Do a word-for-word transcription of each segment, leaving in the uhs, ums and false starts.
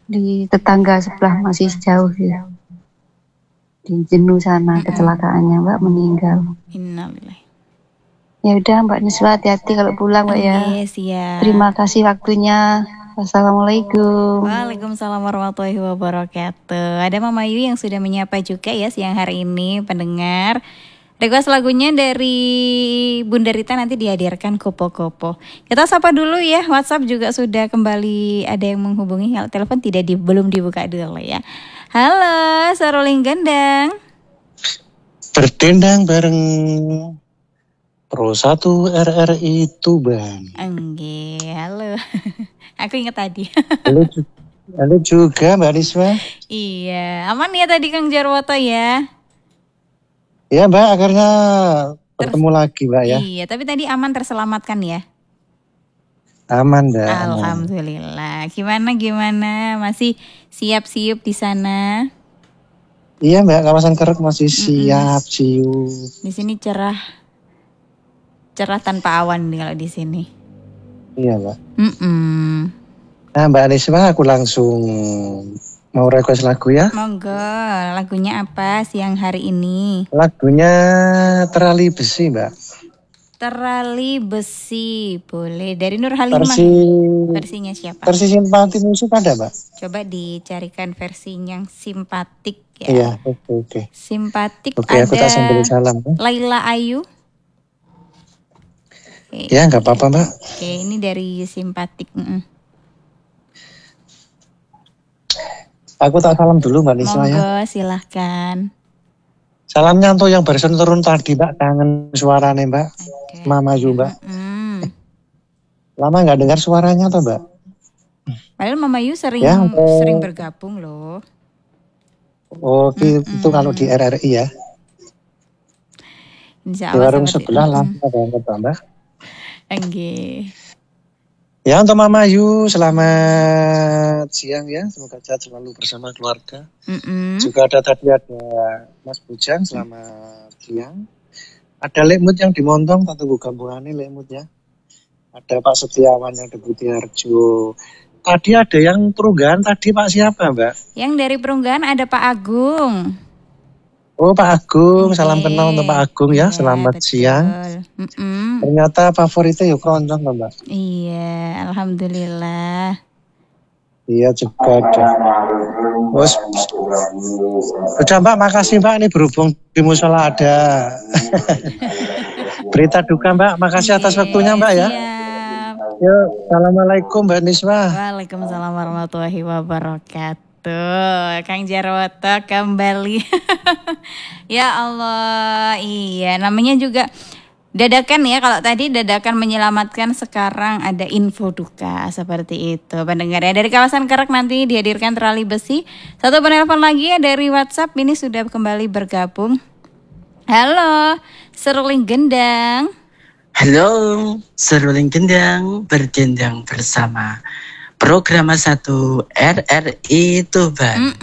di tetangga sebelah masih jauh sih. Di Jenuh sana Mm-mm. kecelakaannya Mbak, meninggal. Innalillahi. Ya udah Mbak Niswa, hati-hati kalau pulang Mbak ya. Oke, siap. Terima kasih waktunya. Wassalamualaikum. Waalaikumsalam warahmatullahi wabarakatuh. Ada Mama Yu yang sudah menyapa juga ya siang hari ini pendengar. Request lagunya dari Bunda Rita nanti dihadirkan Kopo-Kopo. Kita sapa dulu ya, WhatsApp juga sudah kembali ada yang menghubungi. Kalau telepon tidak di, belum dibuka dulu ya. Halo, Saruling Gendang. Berdendang bareng Pro satu R R I Tuban. Enggak, halo. Aku ingat tadi. Halo, halo juga Mbak Niswa. Iya, aman ya tadi Kang Jarwoto ya. Ya Mbak, akhirnya bertemu Ter- lagi Mbak ya. Iya, tapi tadi aman terselamatkan ya. Aman Mbak. Alhamdulillah. Gimana gimana? Masih siap-siap di sana? Iya Mbak, kawasan Kerek masih siap Mm-mm. siup. Di sini cerah, cerah tanpa awan nih kalau di sini. Iya Mbak. Mm-mm. Nah Mbak Niswa, aku langsung mau request lagu ya. Monggo, lagunya apa siang hari ini? Lagunya Terali Besi Mbak. Terali Besi, boleh dari Nur Halimah. Versi, versinya siapa? Versi simpatik musik ada Mbak. Coba dicarikan versi yang simpatik ya. Iya, oke okay, oke. Okay. Simpatik okay, ada. Aku tak sambil salam. Laila Ayu. Okay. Ya nggak apa-apa Mbak. Oke, okay, ini dari simpatik. Mm-mm. Aku tak salam dulu Mbak Niswa ya. Monggo, silahkan. Salamnya untuk yang barusan turun tadi Mbak, kangen suaranya Mbak. Okay. Mama Yu Mbak. Mm. Lama nggak dengar suaranya tuh Mbak. Padahal Mama Yu sering ya, oh. sering bergabung loh. Oh, mm-mm. Itu kalau di R R I ya. Insya Allah di warung sebelah lama banget Mbak. Enggih. Ya untuk Mama Yu, selamat siang ya. Semoga sehat selalu bersama keluarga. Mm-mm. Juga ada tadi ada Mas Bujang, selamat siang. Ada Lekmut yang dimontong, tentu gabungannya Lekmut ya. Ada Pak Setiawan yang Deputi Harjo. Tadi ada yang Perunggahan, tadi Pak siapa Mbak? Yang dari Perunggahan ada Pak Agung. Oh Pak Agung, okay. Salam kenal untuk Pak Agung ya, ya selamat betul. Siang. Mm-mm. Ternyata favoritnya yuk keroncong Mbak. Iya, alhamdulillah. Iya juga ada. Bos, udah Mbak, makasih Mbak, ini berhubung di musola ada berita duka Mbak, makasih atas waktunya Mbak ya. Yuk, assalamualaikum Mbak Niswa. Waalaikumsalam warahmatullahi wabarakatuh. Tuh, Kang Jarwoto kembali. Ya Allah, iya namanya juga dadakan ya. Kalau tadi dadakan menyelamatkan, sekarang ada info duka seperti itu. Pendengar ya dari kawasan Kerek nanti dihadirkan Terali Besi. Satu penelpon lagi ya dari WhatsApp ini sudah kembali bergabung. Halo, Seruling Gendang. Halo, Seruling Gendang berdendang bersama Program satu R R I Tuban.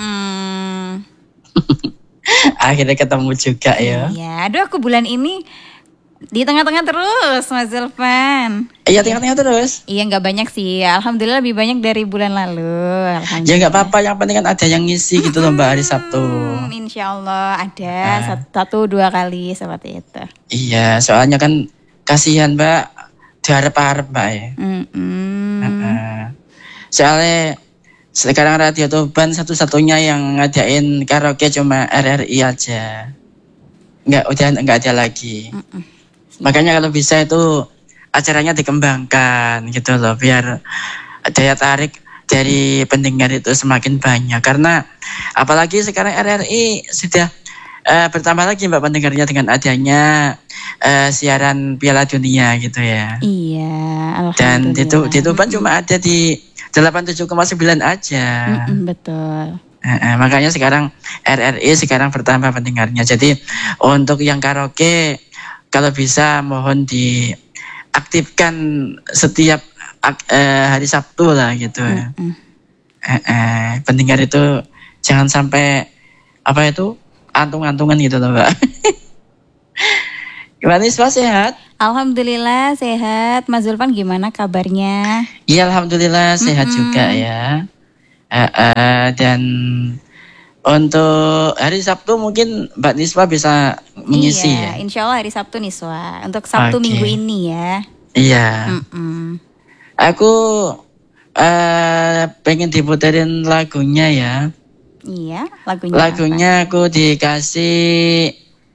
Akhirnya ketemu juga ya. Iya, aduh aku bulan ini di tengah-tengah terus Mas Zulfan. Iya tengah-tengah terus. Iya nggak banyak sih, alhamdulillah lebih banyak dari bulan lalu. Ya nggak apa-apa, yang penting kan ada yang ngisi gitu loh Mbak hari Sabtu. Insya Allah ada nah. satu dua kali seperti itu. Iya, soalnya kan kasihan Mbak, diharap-harap Mbak ya. Mm-mm. Uh-uh. Soalnya sekarang Radio Tuban satu-satunya yang ngadain karaoke cuma R R I aja. Nggak, udah nggak ada lagi. Mm-mm. Makanya kalau bisa itu acaranya dikembangkan gitu loh, biar daya tarik dari pendengar itu semakin banyak. Karena apalagi sekarang R R I sudah uh, bertambah lagi Mbak pendengarnya dengan adanya uh, siaran Piala Dunia gitu ya. Iya, alhamdulillah. Dan di, di Tuban cuma ada di delapan puluh tujuh koma sembilan aja. Mm-mm, betul. Uh, uh, makanya sekarang R R I sekarang bertambah pendengarnya. Jadi untuk yang karaoke kalau bisa mohon diaktifkan setiap uh, hari Sabtu lah gitu. Uh, uh, pendengar itu jangan sampai apa itu antung-antungan gitu loh Mbak. Gimana Isma, sehat? Alhamdulillah sehat. Mas Zulfan gimana kabarnya? Iya alhamdulillah sehat mm-hmm. juga ya. Uh, uh, dan untuk hari Sabtu mungkin Mbak Niswa bisa mengisi Iya, ya. insya Allah hari Sabtu Niswa. Untuk Sabtu Oke. minggu ini ya. Iya. Mm-mm. Aku uh, pengen diputerin lagunya ya. Iya, lagunya. Lagunya aku dikasih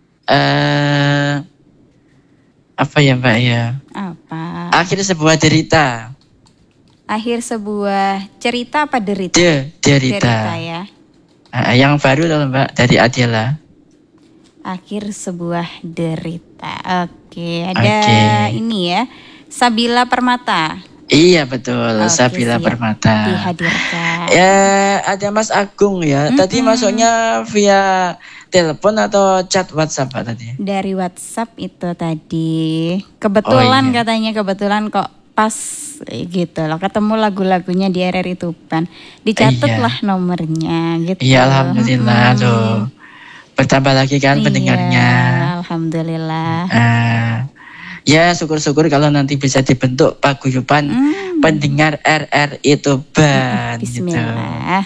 uh, apa ya Mbak ya? Apa? Akhir sebuah derita. Akhir sebuah cerita apa derita? De, derita. Derita ya. Uh, yang baru loh Mbak dari Adela. Akhir sebuah derita. Oke, ada Oke. ini ya. Sabila Permata Iya betul, Oke, Sabila siap. Permata. dihadirkan. Ya ada Mas Agung ya. Tadi Mm-mm. masuknya via telepon atau chat WhatsApp Pak tadi? Dari WhatsApp itu tadi. Kebetulan Oh, iya. katanya kebetulan kok pas eh, gitu loh. Ketemu lagu-lagunya di R R I Tuban. Dicatat Iya. lah nomornya gitu. Iya alhamdulillah Mm-mm. loh. Bertambah lagi kan pendengarnya. Iya, alhamdulillah. Ah, ya syukur-syukur kalau nanti bisa dibentuk paguyuban Hmm. pendengar R R I Tuban gitu. Bismillah.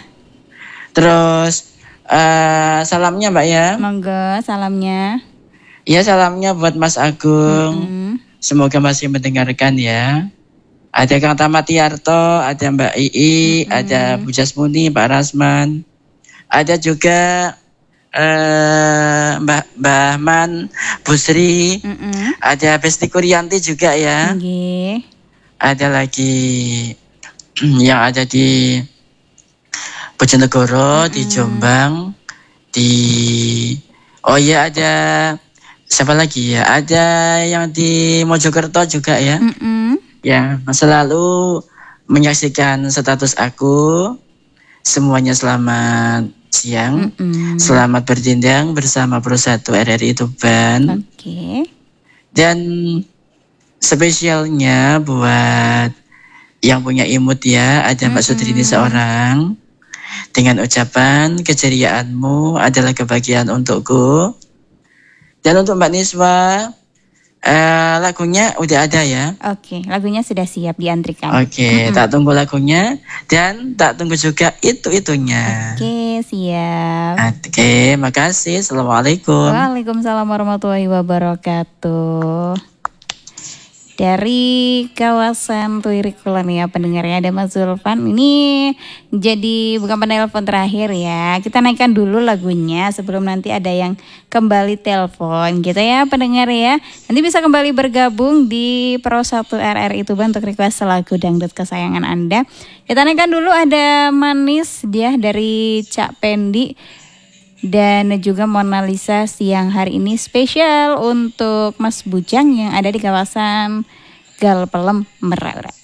Terus eh, salamnya Mbak ya. Monggo salamnya. Ya salamnya buat Mas Agung. Mm. Semoga masih mendengarkan ya. Ada Kang Tamat Tiarto, ada Mbak Ii, ada Bu Jasmuni, Pak Rasman. Ada juga eh, Mbak Mbak Man, Bu Sri, Mm-mm. ada Besti Kuryanti juga ya. Nggih. Ada lagi yang ada di Bojonegoro, di Jombang, di oh iya ada siapa lagi ya? Ada yang di Mojokerto juga ya. Mm-mm. Yang selalu menyaksikan status aku. Semuanya selamat siang. Mm-mm. Selamat bertindang bersama Pro satu R R I Tuban. Oke. Dan spesialnya buat yang punya imut ya, ada Mbak Sutrini seorang. Dengan ucapan keceriaanmu adalah kebahagiaan untukku. Dan untuk Mbak Niswa, eh, lagunya udah ada ya. Oke, lagunya sudah siap diantrikan. Oke, tak tunggu lagunya dan tak tunggu juga itu-itunya. Oke, siap. Oke, makasih. Assalamualaikum. Waalaikumsalam warahmatullahi wabarakatuh. Dari kawasan Tuirikulan ya pendengarnya ada Mas Zulfan. Ini jadi bukan penelpon terakhir ya. Kita naikkan dulu lagunya sebelum nanti ada yang kembali telepon gitu ya pendengar ya. Nanti bisa kembali bergabung di Pro satu R R I Tuban untuk request lagu dangdut kesayangan Anda. Kita naikkan dulu ada Manis dia dari Cak Pendi. Dan juga Mona Lisa siang hari ini spesial untuk Mas Bujang yang ada di kawasan Galpelem Merak.